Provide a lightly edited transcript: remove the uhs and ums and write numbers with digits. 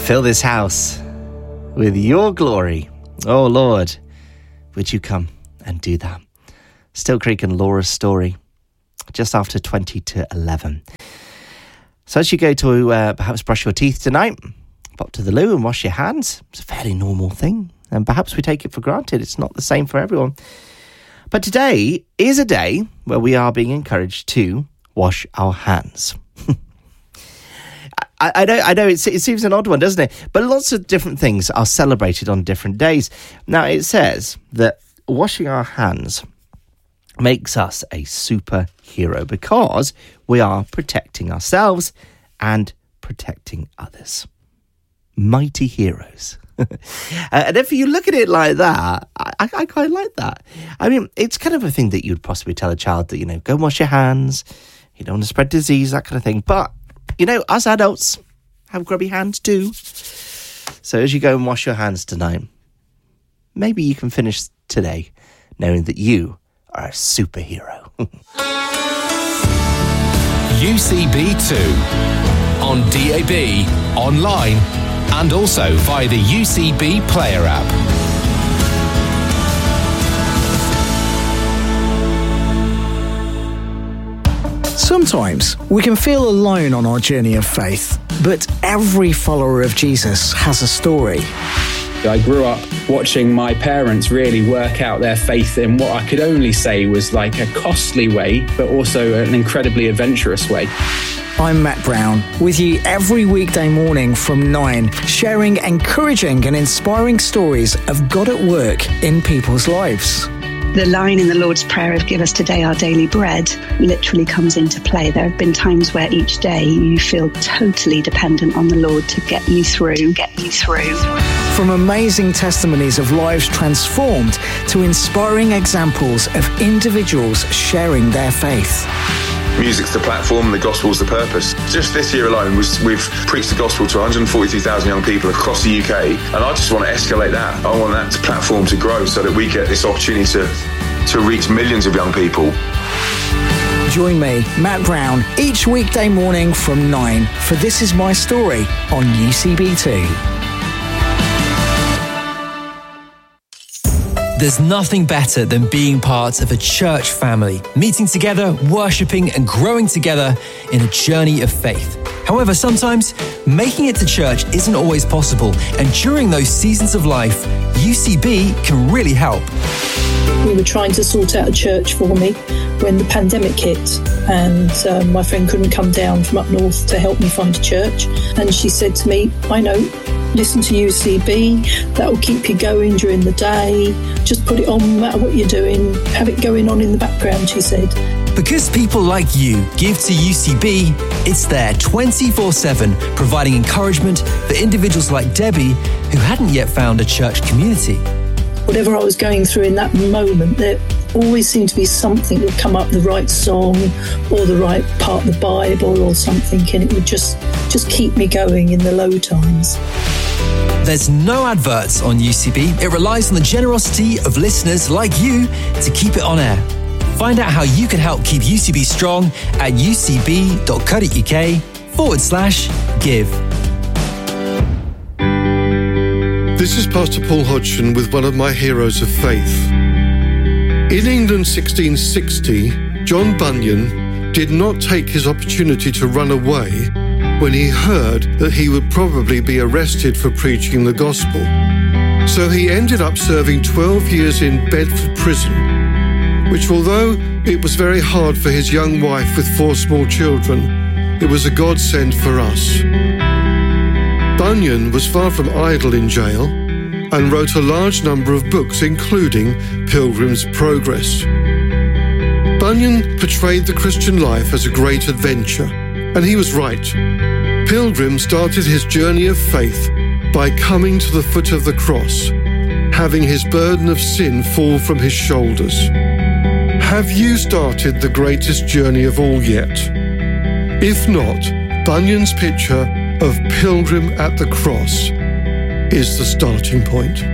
Fill this house with your glory. Oh, Lord, would you come and do that? Still Creek and Laura's story, just after 20 to 11. So as you go to perhaps brush your teeth tonight, pop to the loo and wash your hands. It's a fairly normal thing, and perhaps we take it for granted. It's not the same for everyone. But today is a day where we are being encouraged to wash our hands. I know it seems an odd one, doesn't it? But lots of different things are celebrated on different days. Now, it says that washing our hands makes us a superhero because we are protecting ourselves and protecting others. Mighty heroes. And if you look at it like that, I quite like that. I mean, it's kind of a thing that you'd possibly tell a child that, go and wash your hands. You don't want to spread disease, that kind of thing. But us adults have grubby hands too. So as you go and wash your hands tonight, maybe you can finish today knowing that you are a superhero. UCB2 on DAB, online, and also via the UCB Player app. Sometimes we can feel alone on our journey of faith, but every follower of Jesus has a story. I grew up watching my parents really work out their faith in what I could only say was like a costly way, but also an incredibly adventurous way. I'm Matt Brown, with you every weekday morning from 9, sharing encouraging and inspiring stories of God at work in people's lives. The line in the Lord's Prayer of "Give us today our daily bread" literally comes into play. There have been times where each day you feel totally dependent on the Lord to get you through. From amazing testimonies of lives transformed to inspiring examples of individuals sharing their faith. Music's the platform, the gospel's the purpose. Just this year alone, we've preached the gospel to 142,000 young people across the UK, and I just want to escalate that. I want that platform to grow so that we get this opportunity to reach millions of young people. Join me, Matt Brown, each weekday morning from 9 for This Is My Story on UCB2. There's nothing better than being part of a church family, meeting together, worshipping and growing together in a journey of faith. However, sometimes making it to church isn't always possible, and during those seasons of life, UCB can really help. We were trying to sort out a church for me when the pandemic hit, and my friend couldn't come down from up north to help me find a church, and she said to me, "I know, listen to UCB, that will keep you going during the day, just put it on no matter what you're doing, have it going on in the background," she said. Because people like you give to UCB, it's there 24/7, providing encouragement for individuals like Debbie who hadn't yet found a church community. Whatever I was going through in that moment, there always seemed to be something that would come up, the right song or the right part of the Bible or something, and it would just keep me going in the low times. There's no adverts on UCB. It relies on the generosity of listeners like you to keep it on air. Find out how you can help keep UCB strong at ucb.co.uk/give. This is Pastor Paul Hodgson with one of my heroes of faith. In England 1660, John Bunyan did not take his opportunity to run away when he heard that he would probably be arrested for preaching the gospel. So he ended up serving 12 years in Bedford Prison, which, although it was very hard for his young wife with 4 small children, it was a godsend for us. Bunyan was far from idle in jail and wrote a large number of books, including Pilgrim's Progress. Bunyan portrayed the Christian life as a great adventure, and he was right. Pilgrim started his journey of faith by coming to the foot of the cross, having his burden of sin fall from his shoulders. Have you started the greatest journey of all yet? If not, Bunyan's picture of Pilgrim at the cross is the starting point.